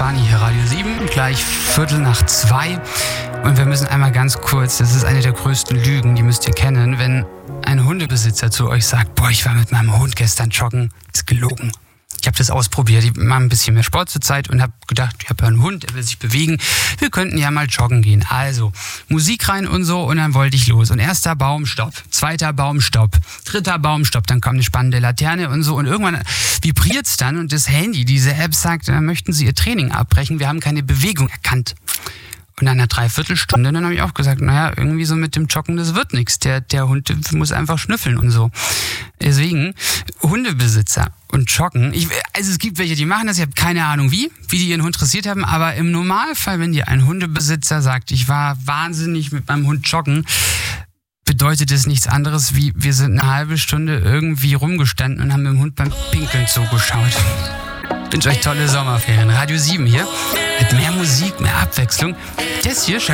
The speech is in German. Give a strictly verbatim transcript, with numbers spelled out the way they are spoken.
Stani hier, Radio sieben, gleich Viertel nach zwei. Und wir müssen einmal ganz kurz, das ist eine der größten Lügen, die müsst ihr kennen, wenn ein Hundebesitzer zu euch sagt, boah, ich war mit meinem Hund gestern joggen, ist gelogen. Ich habe das ausprobiert, ich mache ein bisschen mehr Sport zur Zeit und habe gedacht, ich habe ja einen Hund, der will sich bewegen, wir könnten ja mal joggen gehen. Also, Musik rein und so und dann wollte ich los. Und erster Baum, Stopp, zweiter Baum, Stopp, dritter Baum, Stopp, dann kam eine spannende Laterne und so und irgendwann vibriert's dann und das Handy, diese App sagt, äh, möchten Sie Ihr Training abbrechen, wir haben keine Bewegung erkannt. Und nach einer Dreiviertelstunde, dann habe ich auch gesagt, naja, irgendwie so mit dem Joggen, das wird nichts. Der, der Hund muss einfach schnüffeln und so. Deswegen, Hundebesitzer und Joggen, ich, also es gibt welche, die machen das, ich habe keine Ahnung wie, wie die ihren Hund dressiert haben, aber im Normalfall, wenn dir ein Hundebesitzer sagt, ich war wahnsinnig mit meinem Hund joggen, bedeutet es nichts anderes wie, wir sind eine halbe Stunde irgendwie rumgestanden und haben dem Hund beim Pinkeln zugeschaut. Ich wünsche euch tolle Sommerferien. Radio sieben hier, mit mehr Musik, mehr Abwechslung. Das hier